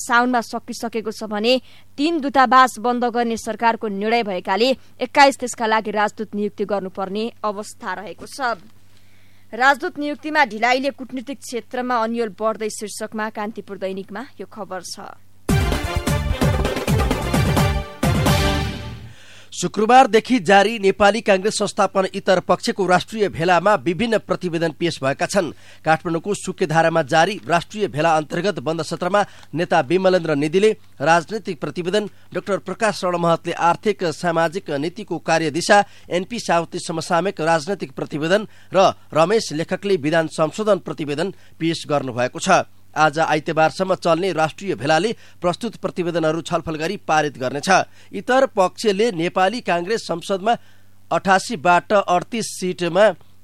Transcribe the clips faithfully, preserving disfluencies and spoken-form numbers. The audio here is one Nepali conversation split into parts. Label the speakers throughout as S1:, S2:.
S1: साउनमा सकिसकेको छ भने तीन दूतावास बन्द गर्ने सरकारको निर्णय भएकाले एक्काइस त्यसका लागि राजदूत नियुक्ति गर्नुपर्ने अवस्था रहेको छ। राजदूत नियुक्तिमा ढिलाइले कूटनीतिक क्षेत्रमा अन्यल बढ्दै शीर्षकमा कान्तिपुर दैनिकमा यो खबर छ।
S2: शुक्रबारदेखि जारी नेपाली कांग्रेस संस्थापन इतर पक्षको राष्ट्रिय भेलामा विभिन्न प्रतिवेदन पेश भएका छन्। काठमाडौँको सुकेधारामा जारी राष्ट्रिय भेला अन्तर्गत बन्द सत्रमा नेता विमलेन्द्र निधिले राजनैतिक प्रतिवेदन, डाक्टर प्रकाश शरण महतले आर्थिक सामाजिक नीतिको कार्यदिशा, एनपी साउती समसामयिक राजनैतिक प्रतिवेदन र रमेश लेखकले विधान संशोधन प्रतिवेदन पेश गर्नुभएको छ। आज आइतबारसम्म चल्ने राष्ट्रिय भेलाले प्रस्तुत प्रतिवेदनहरू छलफल गरी पारित गर्नेछ। इतर पक्षले नेपाली कांग्रेस संसदमा अठासीबाट अडतीस सीटमा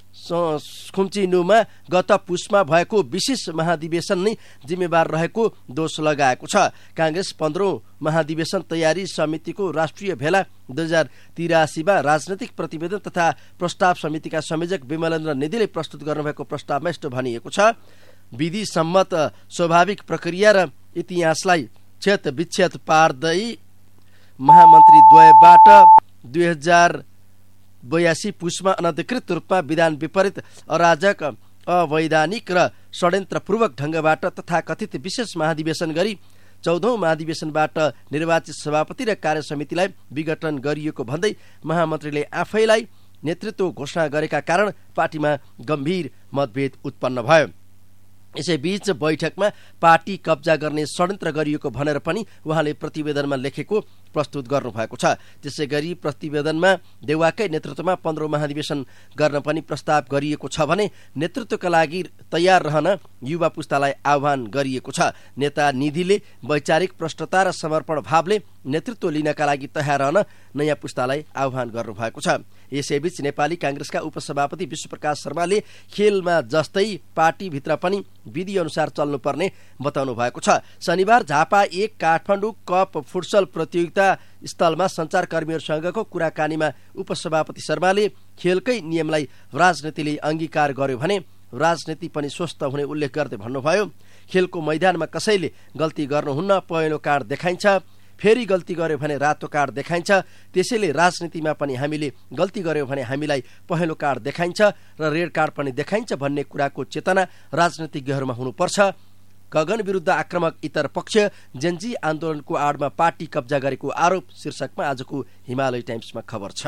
S2: खुम्चिनुमा गत पुसमा भएको विशेष महाधिवेशन नै जिम्मेवार रहेको दोष लगाएको छ। कांग्रेस पन्ध्रौं महाधिवेशन तयारी समितिको राष्ट्रिय भेला दुई हजार तिरासीमा राजनैतिक प्रतिवेदन तथा प्रस्ताव समितिका संयोजक विमलेन्द्र निधिले प्रस्तुत गर्नुभएको प्रस्तावमा यस्तो भनिएको छ। विधि सम्मत स्वाभाविक प्रक्रिया र इतिहासलाई क्षत विच्छेद पार्दै महामन्त्री द्वयबाट दुई हजार बयासी पुसमा अनधिकृत रूपमा विधान विपरीत अराजक अवैधानिक र षड्यन्त्रपूर्वक ढंगबाट तथाकथित विशेष महाधिवेशन गरी चौधौं महाधिवेशनबाट निर्वाचित सभापति र कार्य समितिलाई विघटन गरिएको भन्दै महामन्त्रीले आफैलाई नेतृत्व घोषणा गरेका कारण पार्टीमा गम्भीर मतभेद उत्पन्न भयो। यसैबीच बैठकमा पार्टी कब्जा गर्ने षड्यन्त्र गरिएको भनेर पनि उहाँले प्रतिवेदनमा लेखेको प्रस्तुत गर्नुभएको छ। त्यसै गरी प्रतिवेदनमा देउवाकै नेतृत्वमा पन्ध्रौं महाधिवेशन गर्न पनि प्रस्ताव गरिएको छ भने नेतृत्वका लागि तयार रहन युवा पुस्तालाई आह्वान गरिएको छ। नेता निधिले वैचारिक प्रष्टता र समर्पण भावले नेतृत्व लिनका लागि तयार रहन नयाँ पुस्तालाई आह्वान गर्नुभएको छ। यसैबीच नेपाली कांग्रेसका उपसभापति विश्वप्रकाश शर्माले खेलमा जस्तै पार्टीभित्र पनि विधि अनुसार चल्नुपर्ने बताउनु भएको छ। शनिबार झापा एक काठमाडौँ कप फुटसल प्रतियोगिता स्थलमा संचारकर्मीहरूसँगको कुराकानीमा उपसभापति शर्माले खेलकै नियमलाई राजनीतिले अंगीकार गर्यो भने राजनीति पनि स्वस्थ हुने उल्लेख गर्दै भन्नुभयो, खेलको मैदानमा कसैले गल्ती गर्नुहुन्न, पहेँलो कार्ड देखाइन्छ, फेरि गल्ती गर्यो भने रातो कार्ड देखाइन्छ। त्यसैले राजनीतिमा पनि हामीले गल्ती गर्यो भने हामीलाई पहेँलो कार्ड देखाइन्छ र रेड कार्ड पनि देखाइन्छ भन्ने कुराको चेतना राजनीतिज्ञहरूमा हुनुपर्छ। गगन विरुद्ध आक्रमक इतर पक्ष जेन्जी आन्दोलनको आडमा पार्टी कब्जा गरेको आरोप शीर्षकमा आजको हिमालय टाइम्समा खबर छ।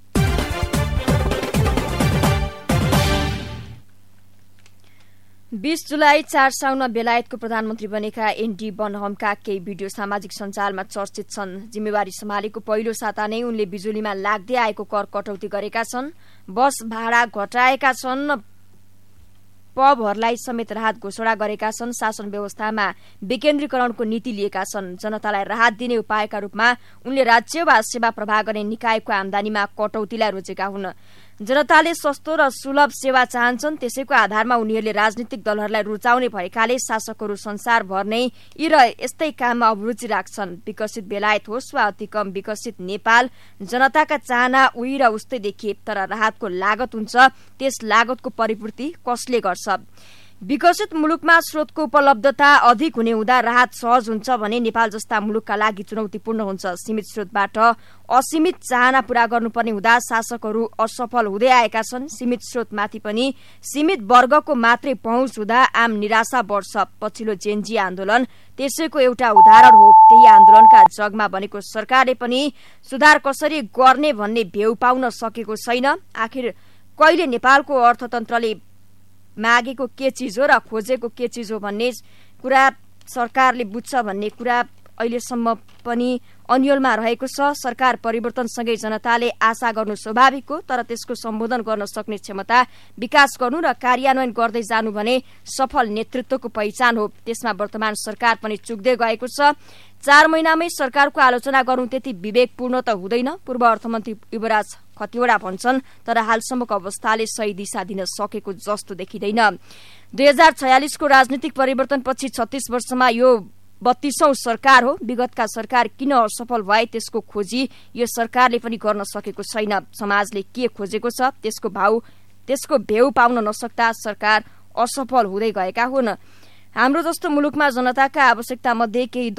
S1: बीस जुलाई चार साउनमा बेलायतको प्रधानमन्त्री बनेका एनडी बनहमका केही भिडियो सामाजिक सञ्जालमा चर्चित छन्। जिम्मेवारी सम्हालेको पहिलो साता नै उनले बिजुलीमा लाग्दै आएको कर कटौती गरेका छन्, बस भाडा घटाएका छन्, पबहरूलाई समेत राहत घोषणा गरेका छन्, शासन व्यवस्थामा विकेन्द्रीकरणको नीति लिएका छन्। जनतालाई राहत दिने उपायका रूपमा उनले राज्य वा सेवा प्रवाह गर्ने निकायको आमदानीमा कटौतीलाई रोजेका हुन्। जनताले सस्तो र सुलभ सेवा चाहन्छन्, त्यसैको आधारमा उनीहरूले राजनीतिक दलहरूलाई रुचाउने भएकाले शासकहरू संसारभर नै यी र यस्तै काममा अभिरुचि राख्छन्। विकसित बेलायत होस् वा अति कम विकसित नेपाल, जनताका चाहना उही र उस्तै देखिए, तर राहतको लागत हुन्छ, त्यस लागतको परिपूर्ति कसले गर्छ? विकसित मुलुकमा स्रोतको उपलब्धता अधिक हुने हुँदा राहत सहज हुन्छ भने नेपाल जस्ता मुलुकका लागि चुनौतीपूर्ण हुन्छ। सीमित स्रोतबाट असीमित चाहना पूरा गर्नुपर्ने हुँदा शासकहरू असफल हुँदै आएका छन्। सीमित स्रोतमाथि पनि सीमित वर्गको मात्रै पहुँच हुँदा आम निराशा बढ्छ। पछिल्लो जेन्जी आन्दोलन त्यसैको एउटा उदाहरण हो। त्यही आन्दोलनका जगमा बनेको सरकारले पनि सुधार कसरी गर्ने भन्ने भेउ पाउन सकेको छैन। आखिर कहिले नेपालको अर्थतन्त्रले मागेको के चिज हो र खोजेको के चिज हो भन्ने कुरा सरकारले बुझ्छ भन्ने कुरा अहिलेसम्म पनि अन्यलमा रहेको छ। सरकार परिवर्तनसँगै जनताले आशा गर्नु स्वाभाविक हो, तर त्यसको सम्बोधन गर्न सक्ने क्षमता विकास गर्नु र कार्यान्वयन गर्दै जानु भने सफल नेतृत्वको पहिचान हो। त्यसमा वर्तमान सरकार पनि चुक्दै गएको छ। चार महिनामै सरकारको आलोचना गर्नु त्यति विवेकपूर्ण त हुँदैन, पूर्व अर्थमन्त्री युवराज खतिवड़ा भन्छन्, तर हालसम्मको अवस्थाले सही दिशा दिन सकेको जस्तो देखिँदैन। दुई हजार छयालिसको राजनीतिक परिवर्तनपछि छत्तीस वर्षमा यो बत्तीसौं सरकार हो। विगतका सरकार किन असफल भए त्यसको खोजी यो सरकारले पनि गर्न सकेको छैन। समाजले के खोजेको छ त्यसको भाउ त्यसको भेउ पाउन नसक्दा सरकार असफल हुँदै गएका हुन्। हाम्रो जस्तो मुलुकमा जनताका आवश्यकता मध्ये केही